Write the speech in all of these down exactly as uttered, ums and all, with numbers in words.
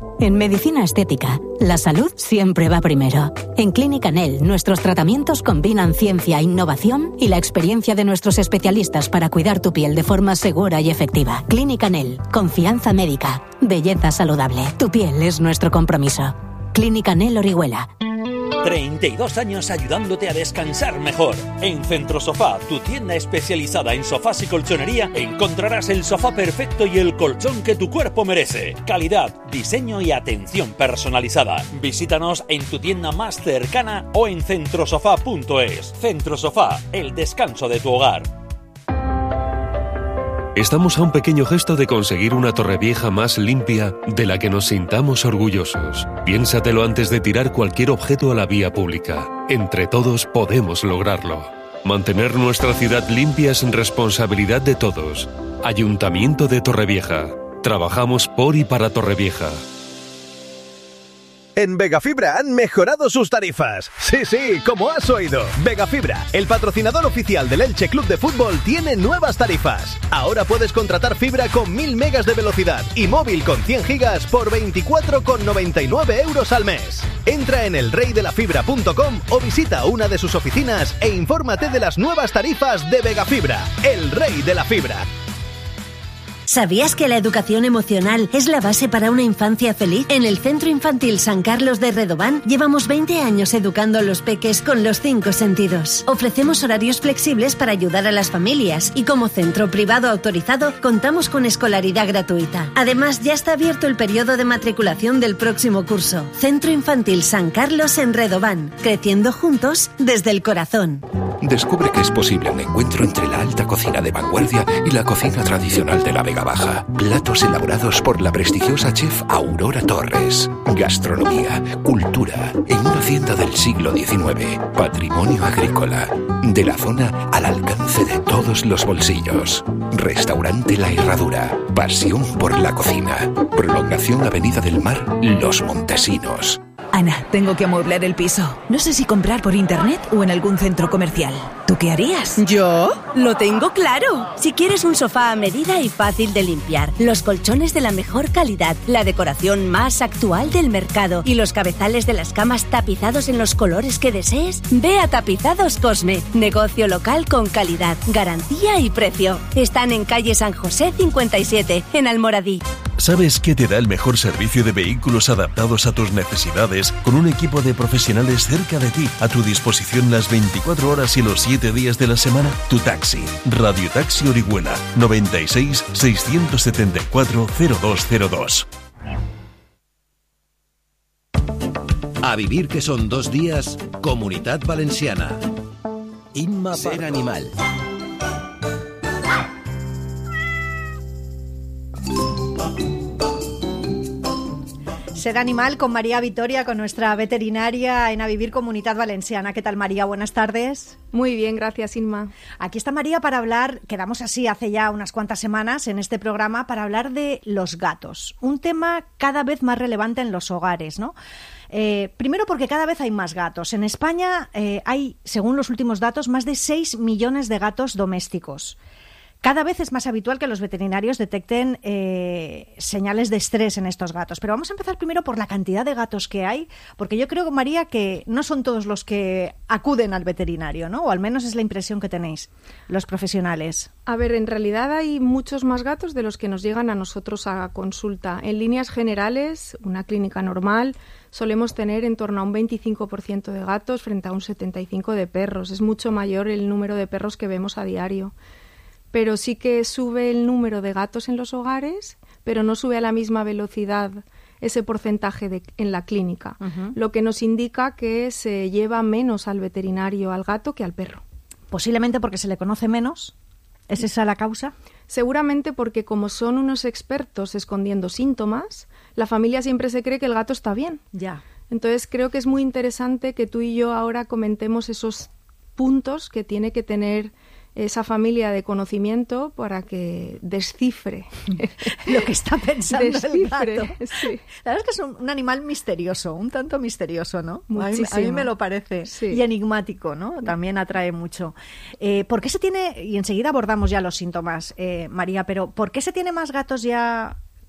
En medicina estética, la salud siempre va primero. En Clínica Nel, nuestros tratamientos combinan ciencia, innovación y la experiencia de nuestros especialistas para cuidar tu piel de forma segura y efectiva. Clínica Nel, confianza médica, belleza saludable. Tu piel es nuestro compromiso. Clínica Nel Orihuela. treinta y dos años ayudándote a descansar mejor. En Centro Sofá, tu tienda especializada en sofás y colchonería, encontrarás el sofá perfecto y el colchón que tu cuerpo merece. Calidad, diseño y atención personalizada. Visítanos en tu tienda más cercana o en centrosofá punto es. Centro Sofá, el descanso de tu hogar. Estamos a un pequeño gesto de conseguir una Torrevieja más limpia de la que nos sintamos orgullosos. Piénsatelo antes de tirar cualquier objeto a la vía pública. Entre todos podemos lograrlo. Mantener nuestra ciudad limpia es responsabilidad de todos. Ayuntamiento de Torrevieja. Trabajamos por y para Torrevieja. En Vegafibra han mejorado sus tarifas. Sí, sí, como has oído. Vegafibra, el patrocinador oficial del Elche Club de Fútbol, tiene nuevas tarifas. Ahora puedes contratar fibra con mil megas de velocidad y móvil con cien gigas por veinticuatro con noventa y nueve euros al mes. Entra en el rey de la fibra punto com o visita una de sus oficinas e infórmate de las nuevas tarifas de Vegafibra, el rey de la fibra. ¿Sabías que la educación emocional es la base para una infancia feliz? En el Centro Infantil San Carlos de Redován llevamos veinte años educando a los peques con los cinco sentidos. Ofrecemos horarios flexibles para ayudar a las familias y como centro privado autorizado contamos con escolaridad gratuita. Además, ya está abierto el periodo de matriculación del próximo curso. Centro Infantil San Carlos en Redován, creciendo juntos desde el corazón. Descubre que es posible un encuentro entre la alta cocina de vanguardia y la cocina tradicional de la Vega Baja. Platos elaborados por la prestigiosa chef Aurora Torres. Gastronomía, cultura, en una hacienda del siglo diecinueve. Patrimonio agrícola. De la zona al alcance de todos los bolsillos. Restaurante La Herradura. Pasión por la cocina. Prolongación Avenida del Mar, Los Montesinos. Ana, tengo que amueblar el piso. No sé si comprar por internet o en algún centro comercial. ¿Tú qué harías? ¿Yo? Lo tengo claro. Si quieres un sofá a medida y fácil de limpiar, los colchones de la mejor calidad, la decoración más actual del mercado y los cabezales de las camas tapizados en los colores que desees, ve a Tapizados Cosme. Negocio local con calidad, garantía y precio. Están en calle San José cincuenta y siete, en Almoradí. ¿Sabes qué te da el mejor servicio de vehículos adaptados a tus necesidades con un equipo de profesionales cerca de ti, a tu disposición las veinticuatro horas y los siete días de la semana? Tu Taxi. Radio Taxi Orihuela, noventa y seis, seiscientos setenta y cuatro, cero dos cero dos. A vivir que son dos días, Comunitat Valenciana. Inma Ser Animal. Ser Animal con María Vitoria, con nuestra veterinaria en A Vivir Comunitat Valenciana. ¿Qué tal, María? Buenas tardes. Muy bien, gracias, Inma. Aquí está María para hablar, quedamos así hace ya unas cuantas semanas en este programa, para hablar de los gatos. Un tema cada vez más relevante en los hogares, ¿no? Eh, primero porque cada vez hay más gatos. En España eh, hay, según los últimos datos, más de seis millones de gatos domésticos. Cada vez es más habitual que los veterinarios detecten eh, señales de estrés en estos gatos. Pero vamos a empezar primero por la cantidad de gatos que hay, porque yo creo, María, que no son todos los que acuden al veterinario, ¿no? O al menos es la impresión que tenéis los profesionales. A ver, en realidad hay muchos más gatos de los que nos llegan a nosotros a consulta. En líneas generales, una clínica normal, solemos tener en torno a un veinticinco por ciento de gatos frente a un setenta y cinco por ciento de perros. Es mucho mayor el número de perros que vemos a diario. Pero sí que sube el número de gatos en los hogares, pero no sube a la misma velocidad ese porcentaje de, en la clínica, uh-huh. Lo que nos indica que se lleva menos al veterinario al gato que al perro. Posiblemente porque se le conoce menos. ¿Es esa la causa? Seguramente porque como son unos expertos escondiendo síntomas, la familia siempre se cree que el gato está bien. Ya. Entonces creo que es muy interesante que tú y yo ahora comentemos esos puntos que tiene que tener esa familia de conocimiento para que descifre lo que está pensando descifre, el gato. Sí. La verdad es que es un, un animal misterioso, un tanto misterioso, ¿no? Muchísimo. A mí, a mí me lo parece. Sí. Y enigmático, ¿no? También atrae mucho. Eh, ¿Por qué se tiene, y enseguida abordamos ya los síntomas, eh, María, pero ¿por qué se tiene más gatos ya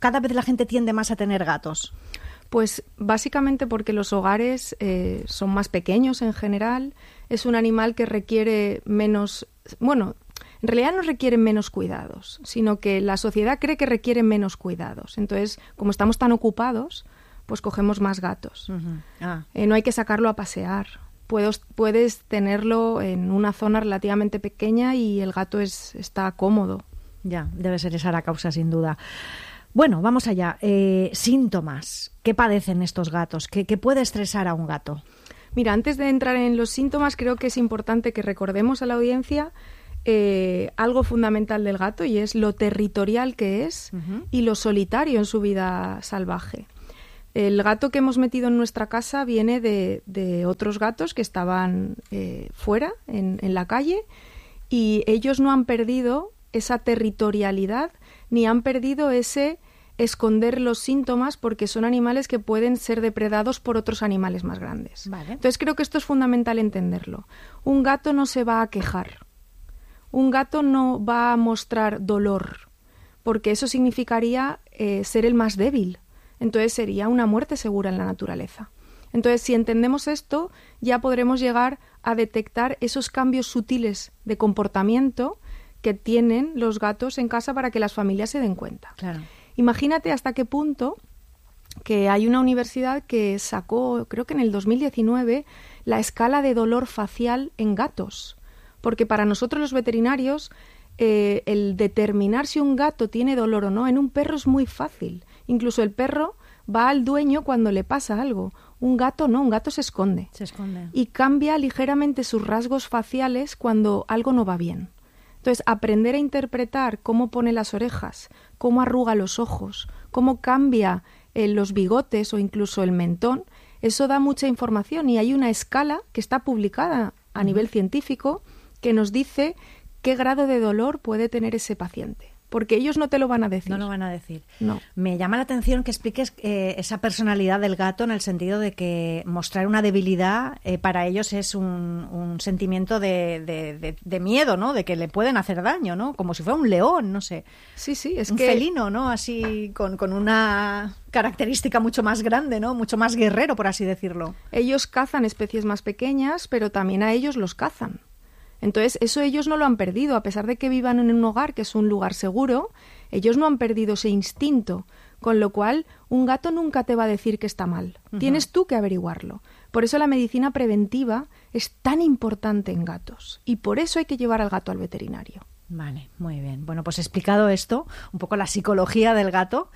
cada vez la gente tiende más a tener gatos? Pues básicamente porque los hogares eh, son más pequeños en general, es un animal que requiere menos, bueno, en realidad no requieren menos cuidados, sino que la sociedad cree que requieren menos cuidados. Entonces, como estamos tan ocupados, pues cogemos más gatos. Uh-huh. Ah. Eh, no hay que sacarlo a pasear. Puedes, puedes tenerlo en una zona relativamente pequeña y el gato es, está cómodo. Ya, debe ser esa la causa, sin duda. Bueno, vamos allá. Eh, síntomas. ¿Qué padecen estos gatos? ¿Qué, qué puede estresar a un gato? Mira, antes de entrar en los síntomas, creo que es importante que recordemos a la audiencia eh, algo fundamental del gato, y es lo territorial que es uh-huh. y lo solitario en su vida salvaje. El gato que hemos metido en nuestra casa viene de, de otros gatos que estaban eh, fuera, en, en la calle, y ellos no han perdido esa territorialidad ni han perdido ese esconder los síntomas, porque son animales que pueden ser depredados por otros animales más grandes. Vale. Entonces creo que esto es fundamental entenderlo. Un gato no se va a quejar. Un gato no va a mostrar dolor, porque eso significaría eh, ser el más débil. Entonces sería una muerte segura en la naturaleza. Entonces, si entendemos esto, ya podremos llegar a detectar esos cambios sutiles de comportamiento que tienen los gatos en casa para que las familias se den cuenta. Claro. Imagínate hasta qué punto que hay una universidad que sacó, creo que en el dos mil diecinueve, la escala de dolor facial en gatos. Porque para nosotros los veterinarios, eh, el determinar si un gato tiene dolor o no en un perro es muy fácil. Incluso el perro va al dueño cuando le pasa algo. Un gato no, un gato se esconde. Se esconde. Y cambia ligeramente sus rasgos faciales cuando algo no va bien. Entonces, aprender a interpretar cómo pone las orejas, cómo arruga los ojos, cómo cambia eh, los bigotes o incluso el mentón, eso da mucha información, y hay una escala que está publicada a uh-huh. nivel científico que nos dice qué grado de dolor puede tener ese paciente. Porque ellos no te lo van a decir. No lo van a decir. No. Me llama la atención que expliques eh, esa personalidad del gato, en el sentido de que mostrar una debilidad eh, para ellos es un, un sentimiento de, de, de, de miedo, ¿no? De que le pueden hacer daño, ¿no? Como si fuera un león, no sé. Sí, sí, es un que... felino, ¿no? Así con, con una característica mucho más grande, ¿no? Mucho más guerrero, por así decirlo. Ellos cazan especies más pequeñas, pero también a ellos los cazan. Entonces, eso ellos no lo han perdido, a pesar de que vivan en un hogar que es un lugar seguro, ellos no han perdido ese instinto, con lo cual un gato nunca te va a decir que está mal. Uh-huh. Tienes tú que averiguarlo. Por eso la medicina preventiva es tan importante en gatos, y por eso hay que llevar al gato al veterinario. Vale, muy bien. Bueno, pues explicado esto, un poco la psicología del gato.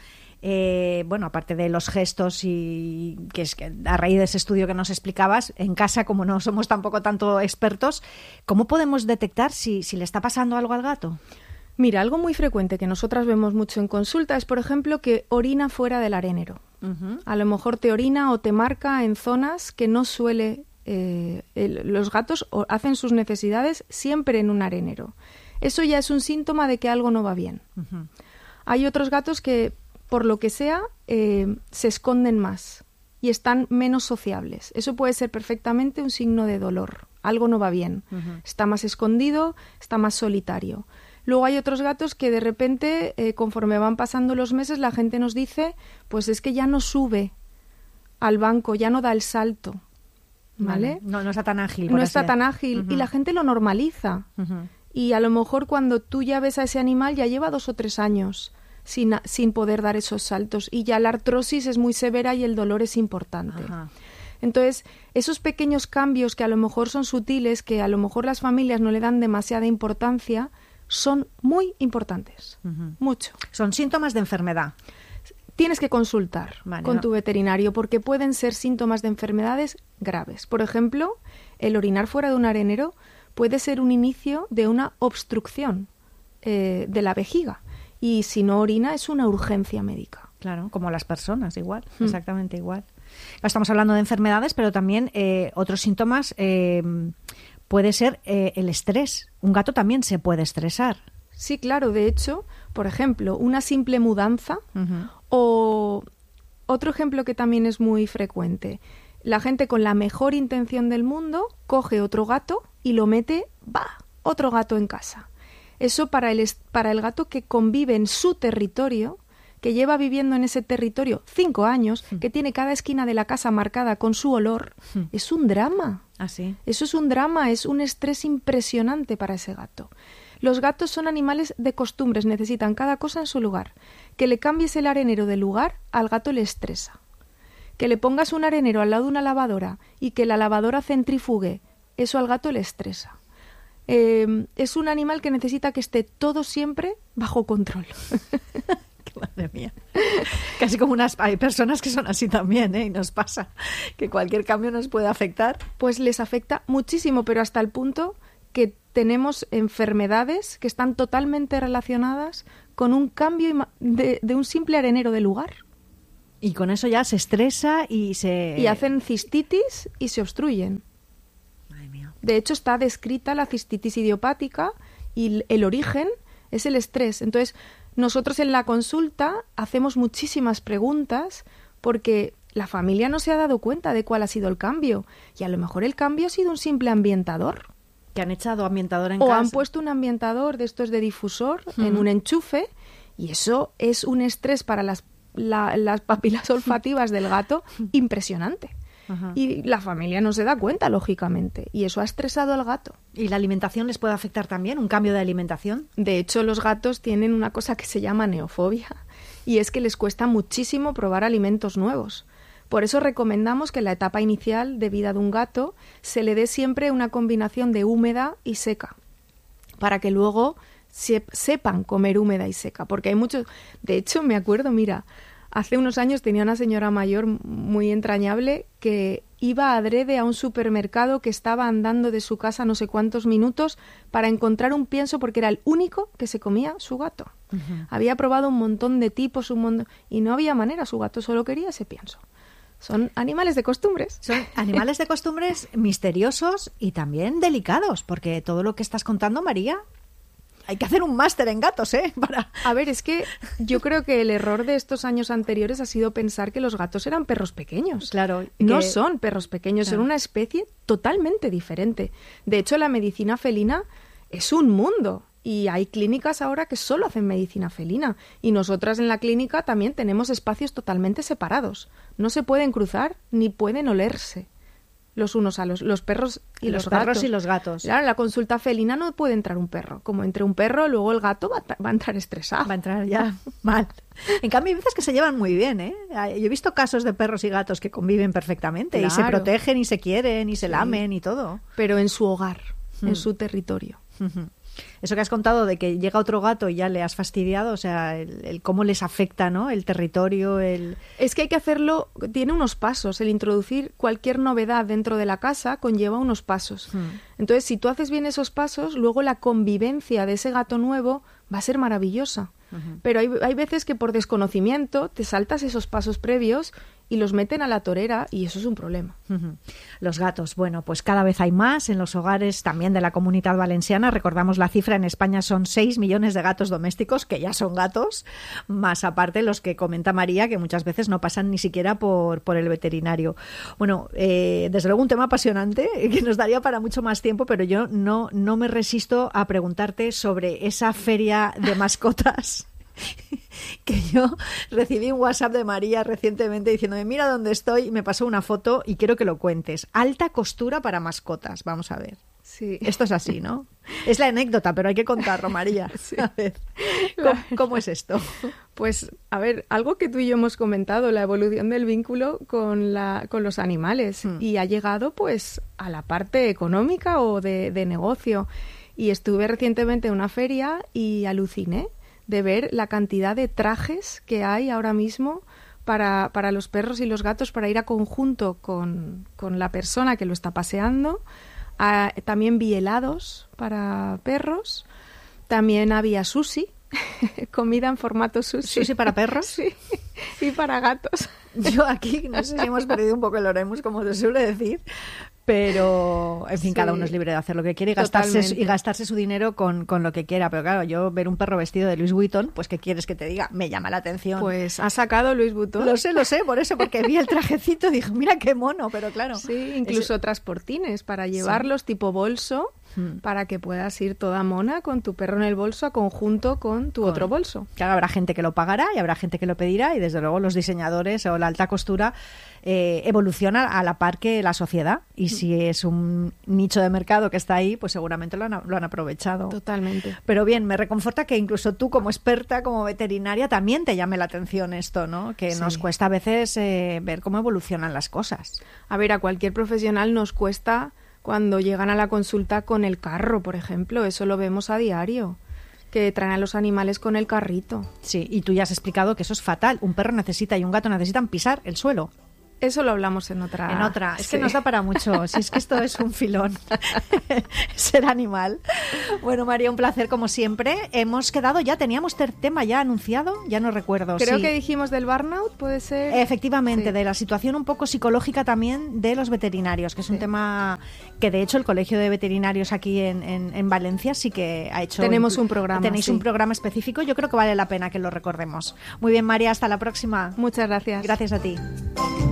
Eh, bueno, aparte de los gestos, y que es que a raíz de ese estudio que nos explicabas, en casa, como no somos tampoco tanto expertos, ¿cómo podemos detectar si, si le está pasando algo al gato? Mira, algo muy frecuente que nosotras vemos mucho en consulta es, por ejemplo, que orina fuera del arenero. Uh-huh. A lo mejor te orina o te marca en zonas que no suele... Eh, el, los gatos hacen sus necesidades siempre en un arenero. Eso ya es un síntoma de que algo no va bien. Uh-huh. Hay otros gatos que, por lo que sea, eh, se esconden más y están menos sociables. Eso puede ser perfectamente un signo de dolor. Algo no va bien. Uh-huh. Está más escondido, está más solitario. Luego hay otros gatos que de repente, eh, conforme van pasando los meses, la gente nos dice, pues es que ya no sube al banco, ya no da el salto. ¿Vale? No, no está tan ágil. No está tan ágil. Uh-huh. Y la gente lo normaliza. Uh-huh. Y a lo mejor cuando tú ya ves a ese animal ya lleva dos o tres años sin, sin poder dar esos saltos, y ya la artrosis es muy severa y el dolor es importante. Ajá. Entonces, esos pequeños cambios que a lo mejor son sutiles, que a lo mejor las familias no le dan demasiada importancia, son muy importantes. Uh-huh. Mucho. Son síntomas de enfermedad. Tienes que consultar vale, con no. tu veterinario, porque pueden ser síntomas de enfermedades graves. Por ejemplo, el orinar fuera de un arenero puede ser un inicio de una obstrucción eh, de la vejiga, y si no orina es una urgencia médica. Claro, como las personas, igual, mm. exactamente igual. Estamos hablando de enfermedades, pero también eh, otros síntomas eh, puede ser eh, el estrés. Un gato también se puede estresar. Sí, claro. De hecho, por ejemplo, una simple mudanza uh-huh. o otro ejemplo que también es muy frecuente. La gente con la mejor intención del mundo coge otro gato y lo mete, ¡bah!, otro gato en casa. Eso para el, para el gato que convive en su territorio que lleva viviendo en ese territorio cinco años, mm. que tiene cada esquina de la casa marcada con su olor, mm. es un drama. ¿Ah, sí? Eso es un drama, es un estrés impresionante para ese gato. Los gatos son animales de costumbres, necesitan cada cosa en su lugar. Que le cambies el arenero de lugar, al gato le estresa. Que le pongas un arenero al lado de una lavadora y que la lavadora centrifugue, eso al gato le estresa. Eh, es un animal que necesita que esté todo siempre bajo control. Madre mía. Casi como unas... Hay personas que son así también, ¿eh? Y nos pasa que cualquier cambio nos puede afectar. Pues les afecta muchísimo, pero hasta el punto que tenemos enfermedades que están totalmente relacionadas con un cambio de, de un simple arenero de lugar. Y con eso ya se estresa y se... Y hacen cistitis y se obstruyen. Madre mía. De hecho, está descrita la cistitis idiopática y el origen es el estrés. Entonces, nosotros en la consulta hacemos muchísimas preguntas porque la familia no se ha dado cuenta de cuál ha sido el cambio. Y a lo mejor el cambio ha sido un simple ambientador. Que han echado ambientador en o casa. O han puesto un ambientador de estos de difusor uh-huh. en un enchufe y eso es un estrés para las, la, las papilas olfativas del gato impresionante. Uh-huh. Y la familia no se da cuenta, lógicamente, y eso ha estresado al gato. ¿Y la alimentación les puede afectar también? ¿Un cambio de alimentación? De hecho, los gatos tienen una cosa que se llama neofobia y es que les cuesta muchísimo probar alimentos nuevos. Por eso recomendamos que en la etapa inicial de vida de un gato se le dé siempre una combinación de húmeda y seca, para que luego se, sepan comer húmeda y seca, porque hay muchos... De hecho, me acuerdo, mira, hace unos años tenía una señora mayor muy entrañable que iba adrede a un supermercado que estaba andando de su casa no sé cuántos minutos para encontrar un pienso porque era el único que se comía su gato. Uh-huh. Había probado un montón de tipos un montón, y no había manera, su gato solo quería ese pienso. Son animales de costumbres. Son animales de costumbres misteriosos y también delicados, porque todo lo que estás contando, María, hay que hacer un máster en gatos, ¿eh? Para... A ver, es que yo creo que el error de estos años anteriores ha sido pensar que los gatos eran perros pequeños. Claro. No que... son perros pequeños, claro. Son una especie totalmente diferente. De hecho, la medicina felina es un mundo. Y hay clínicas ahora que solo hacen medicina felina. Y nosotras en la clínica también tenemos espacios totalmente separados. No se pueden cruzar ni pueden olerse los unos a los, los perros y los, los gatos. perros y los gatos. Claro, en la consulta felina no puede entrar un perro. Como entre un perro, luego el gato va, va a entrar estresado. Va a entrar ya mal. En cambio, hay veces que se llevan muy bien, ¿eh? Yo he visto casos de perros y gatos que conviven perfectamente. Claro. Y se protegen y se quieren y se sí. lamen y todo. Pero en su hogar, hmm. en su territorio. Uh-huh. Eso que has contado de que llega otro gato y ya le has fastidiado, o sea, el, el cómo les afecta, ¿no? El territorio, el... Es que hay que hacerlo, tiene unos pasos. El introducir cualquier novedad dentro de la casa conlleva unos pasos. Hmm. Entonces, si tú haces bien esos pasos, luego la convivencia de ese gato nuevo va a ser maravillosa. Uh-huh. Pero hay, hay veces que por desconocimiento te saltas esos pasos previos y los meten a la torera y eso es un problema. Uh-huh. Los gatos, bueno, pues cada vez hay más en los hogares también de la Comunidad Valenciana. Recordamos la cifra, en España son seis millones de gatos domésticos, que ya son gatos, más aparte los que comenta María, que muchas veces no pasan ni siquiera por, por el veterinario. Bueno, eh, desde luego un tema apasionante que nos daría para mucho más tiempo, pero yo no, no me resisto a preguntarte sobre esa feria de mascotas que yo recibí un WhatsApp de María recientemente diciéndome mira dónde estoy, y me pasó una foto y quiero que lo cuentes. Alta costura para mascotas, vamos a ver. Sí. Esto es así, ¿no? Es la anécdota, pero hay que contarlo, María. Sí. A ver, ¿cómo, ¿cómo es esto? Pues, a ver, algo que tú y yo hemos comentado, la evolución del vínculo con, la, con los animales, hmm. y ha llegado pues a la parte económica o de, de negocio. Y estuve recientemente en una feria y aluciné de ver la cantidad de trajes que hay ahora mismo para, para los perros y los gatos para ir a conjunto con, con la persona que lo está paseando. Ah, también vi helados para perros. También había sushi, comida en formato sushi. ¿Sushi para perros? Sí, y para gatos. Yo aquí, no sé si hemos perdido un poco el oremus, como se suele decir, pero, en fin, sí, cada uno es libre de hacer lo que quiere y gastarse, y gastarse su dinero con, con lo que quiera. Pero claro, yo ver un perro vestido de Louis Vuitton, pues ¿qué quieres que te diga? Me llama la atención. Pues ha sacado Louis Vuitton. Lo sé, lo sé, por eso, porque vi el trajecito y dije, mira qué mono, pero claro. Sí, incluso es... transportines para llevarlos, sí, tipo bolso. mm. para que puedas ir toda mona con tu perro en el bolso a conjunto con tu con, otro bolso. Claro, habrá gente que lo pagará y habrá gente que lo pedirá y desde luego los diseñadores o la alta costura eh, evoluciona a la par que la sociedad y mm. si es un nicho de mercado que está ahí, pues seguramente lo han, lo han aprovechado. Totalmente. Pero bien, me reconforta que incluso tú como experta, como veterinaria, también te llame la atención esto, ¿no? Que sí. nos cuesta a veces eh, ver cómo evolucionan las cosas. A ver, a cualquier profesional nos cuesta cuando llegan a la consulta con el carro, por ejemplo, eso lo vemos a diario, que traen a los animales con el carrito. Sí, y tú ya has explicado que eso es fatal. Un perro necesita y un gato necesitan pisar el suelo. Eso lo hablamos en otra. En otra. Es sí. que nos da para mucho. Si es que esto es un filón. Ser animal. Bueno, María, un placer como siempre. Hemos quedado ya, teníamos ter- tema ya anunciado, ya no recuerdo. Creo sí. que dijimos del burnout, puede ser. Efectivamente, sí. de la situación un poco psicológica también de los veterinarios, que es sí. un tema que de hecho el Colegio de Veterinarios aquí en, en, en Valencia sí que ha hecho. Tenemos un, un programa. Tenéis sí. un programa específico. Yo creo que vale la pena que lo recordemos. Muy bien, María, hasta la próxima. Muchas gracias. Gracias a ti.